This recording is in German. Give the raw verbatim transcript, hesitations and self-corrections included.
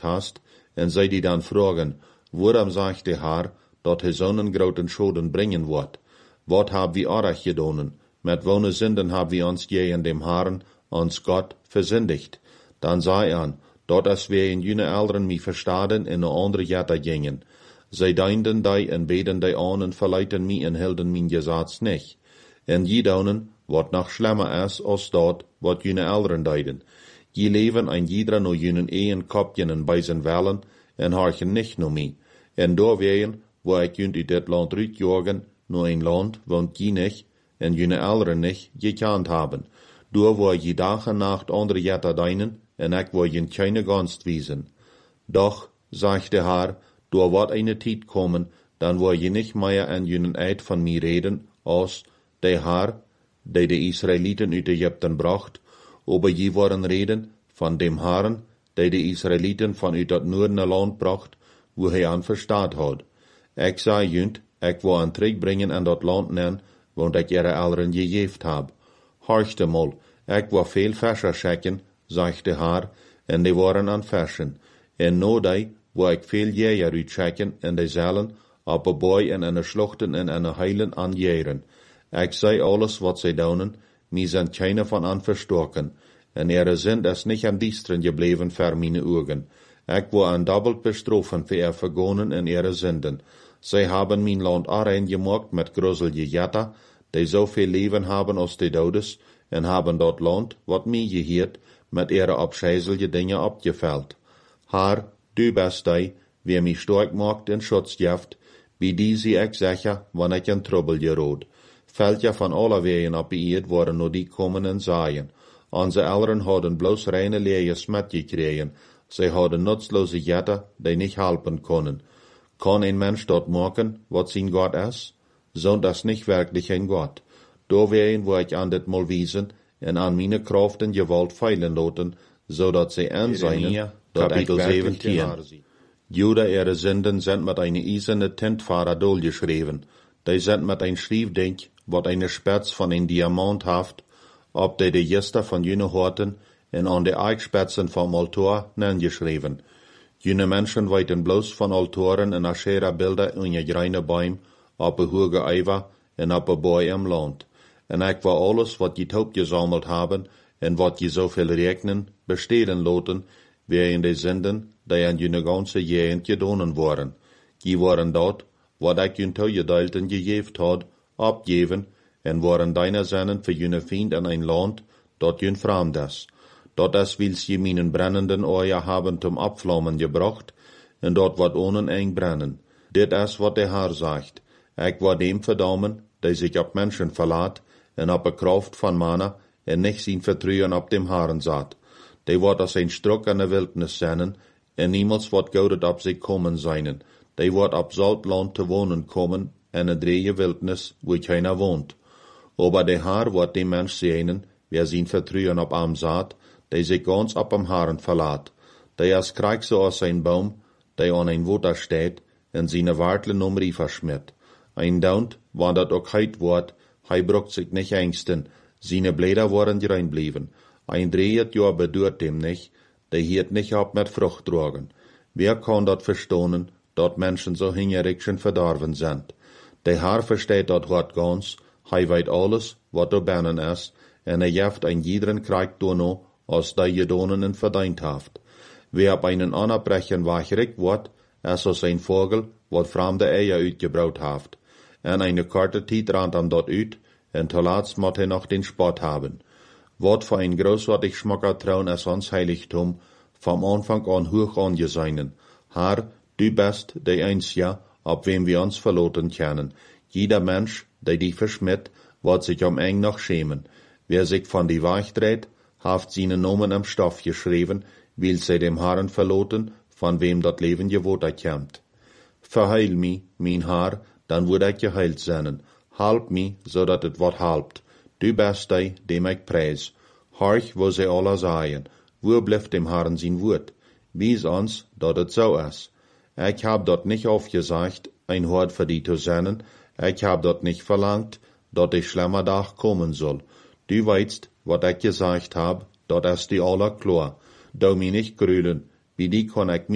hast, en zij die dan vragen, waarom zegt de Heer, dat hij zo'n groten Schoden brengen wordt? Wat hab wir arach gedonen? Met wone Sünden hab wir uns je in dem Herrn, ons Gott, versündigt. Dan zei an, dat als wir in jene Elderen mi verstaden in een andere Jetta gingen. Zij deinden die en beden die an en verleiten mi en hielden min Gesetz nicht. En je donen, wat nog schlimmer is, als dat, wat jene Elderen deiden. Je leven ein jeder no jenen een kopjen en bij zijn wellen, en harchen nicht no mi. En door ween, wo ik junt uit dit land uitjagen, no ein land, want je nicht, en jene Elderen nicht, gekend haben. Door wo je dag en nacht andere Jetta deinen, en ik wil je keine Gunst wiesen. Doch, sagt der Herr, door wat eine Tijd kommen, dan wil je nicht mehr an jenen Eid von mir reden, als der Herr, der de Israeliten uit Ägypten bracht, aber je worden reden von dem Herrn, der de Israeliten von uit dat noordene land bracht, wo hij an verstaat had. Ik zei junt, ik wil an terugbrengen an dat land nen, want ik ihre Elderen gegeeft heb. Horchte mal, ik wil veel Fischer schecken, zegt de Herr, en die waren an Fischen. En no die, wo ik veel Jäger uitschecken, en die zullen op een boy en een schluchten en een heilen anjeren. Ik zei alles wat zij doen, mi zijn keine van an verstoken, en ihre sind es nicht am diestren gebleven ver meine Augen. Ik wil an doppelt bestrofen für ihr Vergonen en ihre Sünden. Zij haben mein Land arein gemacht mit gruselige Jetta, die so viel Leben haben als die Dodes, en haben dat Land, wat mir gehiert, mit ihre abscheißelige Dinge abgefällt. Herr, du bist die, wer mich stark macht en Schutz gibt, wie die sie ich sicher, wann ich in Trouble gerot. Fällt ja von aller Wegen ab ihr, waren nur die kommen en sagen. Onze Eltern hadden bloß reine Leers mitgekregen, sie hadden nutzlose Jetta, die nicht helfen können. Kann ein Mensch dort machen, was sein Gott ist? So das nicht wirklich ein Gott. Da wären, wo ich an det mal wiesen, en an meine Kraft und Gewalt feilen lassen, so dat sie anseinen, Kapitel zeventien. Juda ihre Sünden sind mit eine eiserne Tintfahrer durchgeschrieben. Die sind mit ein Schriftding, wat eine Spitz von ein Diamant haft, ob die die Jester von jene Horten en an die Eichspitzen vom Altar nengeschrieben. Jene Menschen weiten bloß von Altoren en Aschera-Bilder in je greine Bäum, op een hoge Eiver en op een boy im Land. En ik wil alles wat je taub gesammelt haben en wat je zoveel rekenen, besteden laten, weer in de Sünden, die an jene ganze Gegend gedonen worden. Die waren dat, wat ik jun toegedeelten gegeven had, abgeven, en waren deine Sünden für jene Fiend in ein Land, dat jun fremd is. Dat is wils je meinen brennenden Eier haben zum Abflammen gebracht, en dat wat ohnen eng brennen. Dit is wat der Herr sagt. Ik wil dem verdammen, die sich op Menschen verlaat, en op de kracht van Mana, en nicht zijn vertrouwen op dem Herrn zat. Die wordt als een struk in de wildnis zijn, en niemals wordt goudet op zich komen zijn. Die wordt op zout land te wonen komen, en een dreie wildnis, wo keiner woont. Aber der Herr wordt dem Mensch sehen, wer zijn vertrouwen op hem zat, die sich ganz op dem Herrn verlaat. Die is krijg zoals een Baum, die aan een Water steht, en zijn Wartlen um Riefer schmidt. Ein Daunt, wann dat ook heit wordt, hij brucht sich nicht ängsten, seine Blätter worden rein blieben. Ein dreht Jahr bedurt dem nicht, der hiert nicht ab mit Frucht tragen. Wer kann dat verstonen, dat Menschen so hingerikschen verdorven sind? Der Herr versteht dat Wort ganz, hij weet alles, wat er binnen is, en er jeft ein jeden Krieg no, als die gedonen en verdient haft. Wer op einen anerbrechen wachrig wordt, is als ein Vogel, wat fremde Eier uitgebraut haft. En eine korte Tijd randt am dort uit, en tolatst mot hij noch den Spott haben. Wat für ein großartig schmacker Traun is ons Heiligtum, vom Anfang an hoch angeseinen. Herr, du bist der Einzige, ab wem wir uns verloten können. Jeder Mensch, der dich verschmidt, wird sich um eng noch schämen. Wer sich von die Weich dreht, haft seine Nomen am Stoff geschrieben, will sie dem Herrn verloten, von wem dat Leben gewohnt kämmt. Verheil mi, mein Herr, dann würd ich geheilt sein. Halb mi, so dat het wat halbt. Du bist die, dem ich preis. Horch, wo sie alle sagen, wo blieft dem Herrn sein Wort? Wies uns, dat het so is. Ich hab dort nicht aufgesagt, ein Hort für die zu senden. Ich hab dort nicht verlangt, dat die schlimmer Tag kommen soll. Du weißt, wat ich gesagt hab, dat is die aller klar. Du mi nicht grülen, wie die kann ich